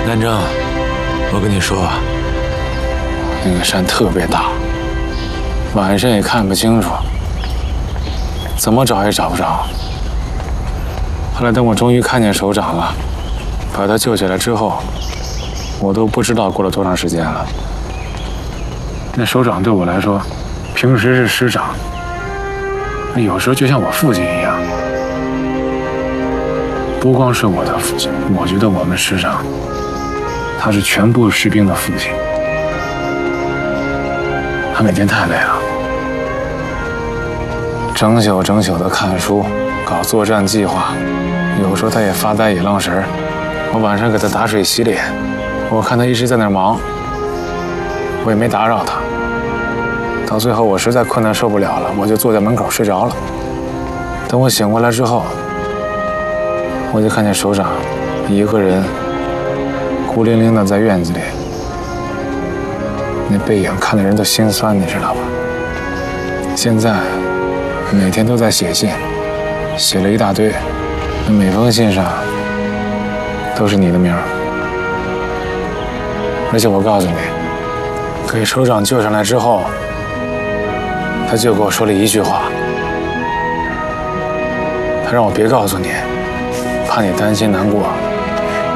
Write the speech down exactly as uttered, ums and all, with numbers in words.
南征，我跟你说， 那个山特别大，晚上也看不清楚，怎么找也找不着。后来等我终于看见首长了，把他救起来之后，我都不知道过了多长时间了。那首长对我来说，平时是师长，有时候就像我父亲一样。不光是我的父亲，我觉得我们师长，他是全部士兵的父亲。他每天太累了，整宿整宿的看书，搞作战计划，有时候他也发呆也愣神儿。我晚上给他打水洗脸，我看他一直在那儿忙，我也没打扰他。到最后我实在困难受不了了，我就坐在门口睡着了。等我醒过来之后，我就看见首长一个人孤零零的在院子里，那背影看得人都心酸，你知道吧？现在每天都在写信，写了一大堆，那每封信上都是你的名儿。而且我告诉你，给首长救上来之后，他就跟我说了一句话，他让我别告诉你，怕你担心难过。